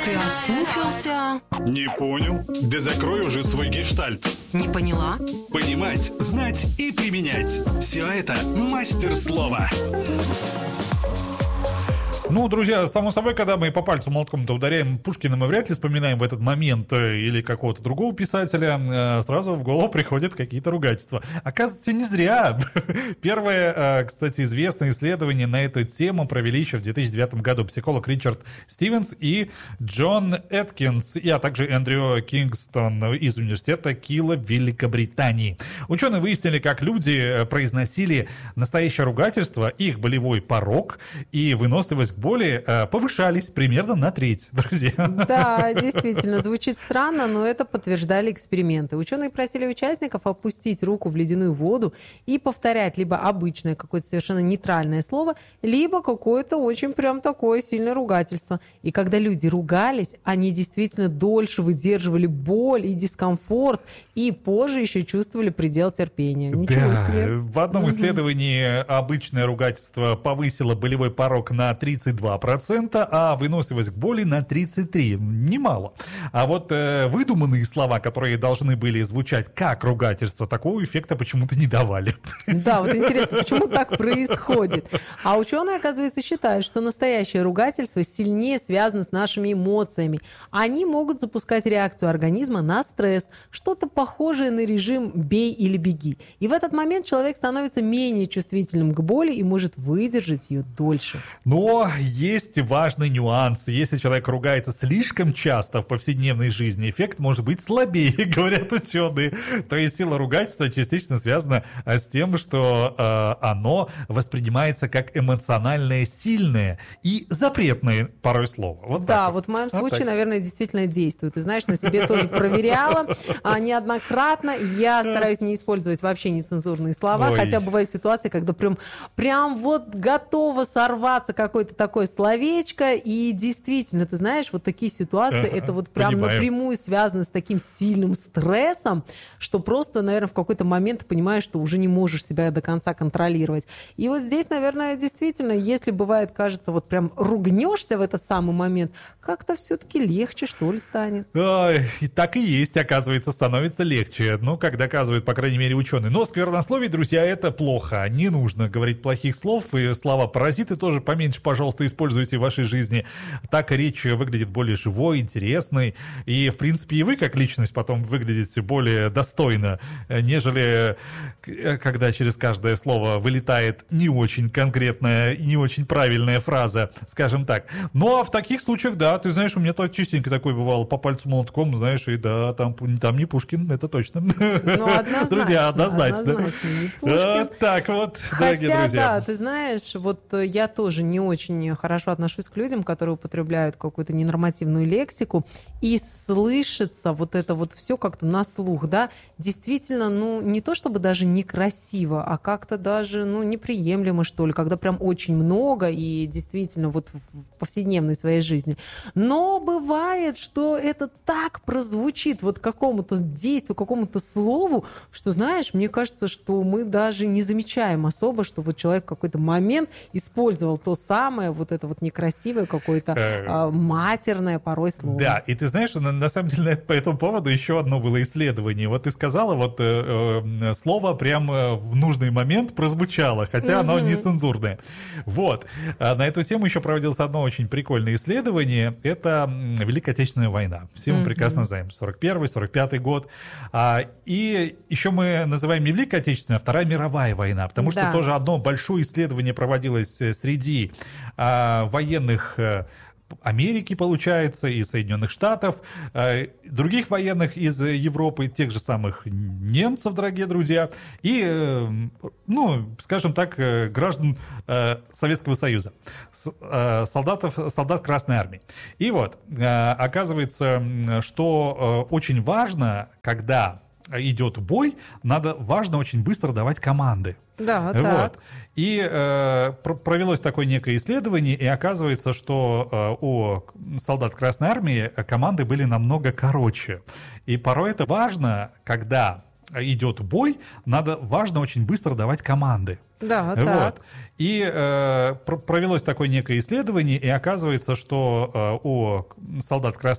Ты оскуфился? Не понял. Да закрой уже свой гештальт. Не поняла? Понимать, знать и применять. Все это мастер слова. Ну, друзья, само собой, когда мы по пальцу молотком-то ударяем Пушкина, мы вряд ли вспоминаем в этот момент или какого-то другого писателя, сразу в голову приходят какие-то ругательства. Оказывается, не зря. Первое, кстати, известное исследование на эту тему провели еще в 2009 году психолог Ричард Стивенс и Джон Эткинс, а также Эндрю Кингстон из университета Кила в Великобритании. Ученые выяснили, как люди произносили настоящее ругательство, их болевой порог и выносливость к боли повышались примерно на треть, друзья. Да, действительно, звучит странно, но это подтверждали эксперименты. Ученые просили участников опустить руку в ледяную воду и повторять либо обычное какое-то совершенно нейтральное слово, либо какое-то очень прям такое сильное ругательство. И когда люди ругались, они действительно дольше выдерживали боль и дискомфорт, и позже еще чувствовали предел терпения. Ничего себе. В одном исследовании обычное ругательство повысило болевой порог на 32%, а выносливость к боли на 33%. Немало. А вот выдуманные слова, которые должны были звучать как ругательство, такого эффекта почему-то не давали. Да, вот интересно, почему так происходит? А ученые, оказывается, считают, что настоящее ругательство сильнее связано с нашими эмоциями. Они могут запускать реакцию организма на стресс, что-то похожее на режим «бей или беги». И в этот момент человек становится менее чувствительным к боли и может выдержать ее дольше. Но есть важный нюанс. Если человек ругается слишком часто в повседневной жизни, эффект может быть слабее, говорят ученые. То есть сила ругательства частично связана с тем, что оно воспринимается как эмоциональное, сильное и запретное порой слово. Вот да, вот. Вот в моем случае, наверное, действительно действует. Ты знаешь, на себе тоже проверяла неоднократно. Я стараюсь не использовать вообще нецензурные слова, хотя бывают ситуации, когда прям вот готова сорваться какое-то такое словечко, и действительно, ты знаешь, вот такие ситуации, это вот прям напрямую связано с таким сильным стрессом, что просто, наверное, в какой-то момент ты понимаешь, что уже не можешь себя до конца контролировать. И вот здесь, наверное, действительно, если бывает, кажется, вот прям ругнешься в этот самый момент, как-то все-таки легче, что ли, станет. И так и есть, оказывается, становится легче. Ну, как доказывают, по крайней мере, ученые. Но сквернословие, друзья, это плохо. Не нужно говорить плохих слов, и слова-паразиты тоже поменьше, пожалуйста, используйте в вашей жизни. Так речь выглядит более живой, интересной. И, в принципе, и вы, как личность, потом выглядите более достойно, нежели когда через каждое слово вылетает не очень конкретная и не очень правильная фраза, скажем так. Ну, а в таких случаях, да, ты знаешь, у меня то частенько такое бывало, по пальцу молотком, знаешь, и да, там не Пушкин, это точно. Ну, однозначно. Друзья, однозначно. Не Пушкин. Так вот, дорогие Хотя, друзья. да, ты знаешь, вот я тоже не очень хорошо отношусь к людям, которые употребляют какую-то ненормативную лексику, и слышится вот это вот все как-то на слух, да, действительно, ну, не то чтобы даже некрасиво, а как-то даже, ну, неприемлемо, что ли, когда прям очень много и действительно вот в повседневной своей жизни. Но бывает, что это так прозвучит вот какому-то действию, какому-то слову, что, знаешь, мне кажется, что мы даже не замечаем особо, что вот человек в какой-то момент использовал то самое, вот это вот некрасивое какое-то матерное порой слово. Да, и ты знаешь, на самом деле по этому поводу еще одно было исследование. Вот ты сказала, вот слово прям в нужный момент прозвучало, хотя оно нецензурное. Вот. На эту тему еще проводилось одно очень прикольное исследование. Это Великая Отечественная война. Все мы прекрасно знаем. 41-45 год. И еще мы называем не Великая Отечественная, а Вторая мировая война. Потому что тоже одно большое исследование проводилось среди военных Америки, получается, и Соединенных Штатов, других военных из Европы, тех же самых немцев, дорогие друзья, и, ну, скажем так, граждан Советского Союза, солдат Красной Армии. И вот, оказывается, что очень важно, когда идет бой, важно очень быстро давать команды. Да, вот. так. И провелось такое некое исследование, и оказывается, что у солдат Красной Армии команды были намного короче. И порой это важно, когда идет бой, важно очень быстро давать команды. Да, Вот. так. И провелось такое некое исследование, и оказывается, что у солдат Красной